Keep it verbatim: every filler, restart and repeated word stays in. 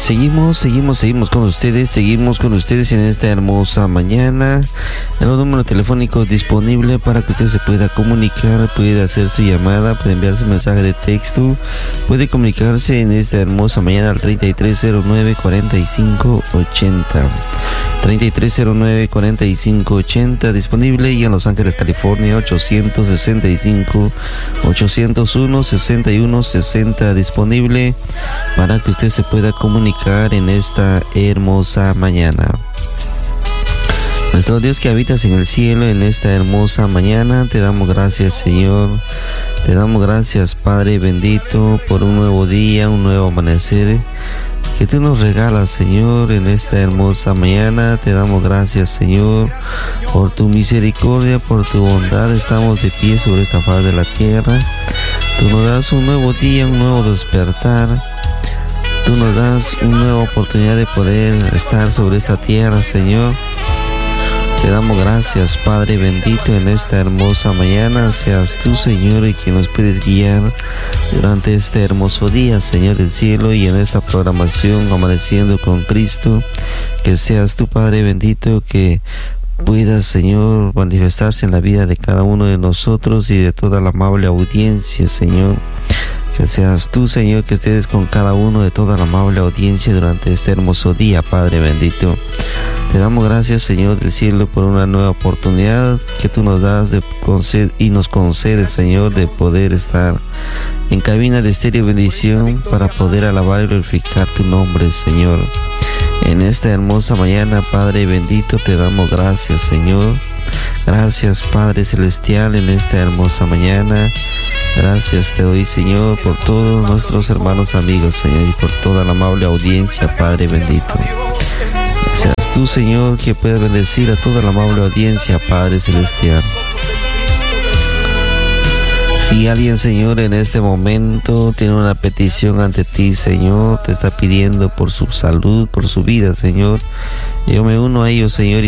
Seguimos, seguimos, seguimos con ustedes, seguimos con ustedes en esta hermosa mañana. El número telefónico disponible para que usted se pueda comunicar, puede hacer su llamada, puede enviar su mensaje de texto, puede comunicarse en esta hermosa mañana al treinta y tres cero nueve, cuarenta y cinco ochenta. treinta y tres cero nueve, cuarenta y cinco ochenta disponible, y en Los Ángeles, California, ochocientos sesenta y cinco, ochocientos uno, sesenta y uno sesenta disponible para que usted se pueda comunicar en esta hermosa mañana. Nuestro Dios que habitas en el cielo, en esta hermosa mañana, te damos gracias, Señor. Te damos gracias, Padre bendito, por un nuevo día, un nuevo amanecer que tú nos regalas, Señor, en esta hermosa mañana. Te damos gracias, Señor, por tu misericordia, por tu bondad. Estamos de pie sobre esta faz de la tierra. Tú nos das un nuevo día, un nuevo despertar. Tú nos das una nueva oportunidad de poder estar sobre esta tierra, Señor. Te damos gracias, Padre bendito, en esta hermosa mañana. Seas tú, Señor, y quien nos puedes guiar durante este hermoso día, Señor del cielo, y en esta programación Amaneciendo con Cristo. Que seas tú, Padre bendito, que puedas, Señor, manifestarse en la vida de cada uno de nosotros y de toda la amable audiencia, Señor. Que seas tú, Señor, que estés con cada uno de toda la amable audiencia durante este hermoso día, Padre bendito. Te damos gracias, Señor del cielo, por una nueva oportunidad que tú nos das de conced- y nos concedes, Señor, de poder estar en cabina de Estéreo Bendición para poder alabar y glorificar tu nombre, Señor. En esta hermosa mañana, Padre bendito, te damos gracias, Señor. Gracias, Padre celestial, en esta hermosa mañana. Gracias te doy, Señor, por todos nuestros hermanos amigos, Señor, y por toda la amable audiencia, Padre bendito. Seas tú, Señor, que puedas bendecir a toda la amable audiencia, Padre celestial. Si alguien, Señor, en este momento tiene una petición ante ti, Señor, te está pidiendo por su salud, por su vida, Señor, yo me uno a ellos, Señor, y